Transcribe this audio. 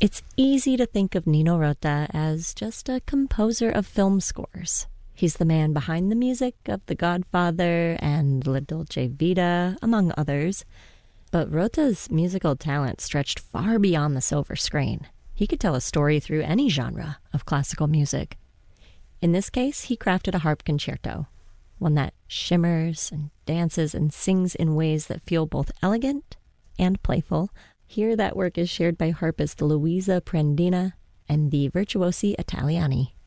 It's easy to think of Nino Rota as just a composer of film scores. He's the man behind the music of The Godfather and La Dolce Vita, among others. But Rota's musical talent stretched far beyond the silver screen. He could tell a story through any genre of classical music. In this case, he crafted a harp concerto, one that shimmers and dances and sings in ways that feel both elegant and playful. Here, that work is shared by harpist Luisa Prendina and the Virtuosi Italiani.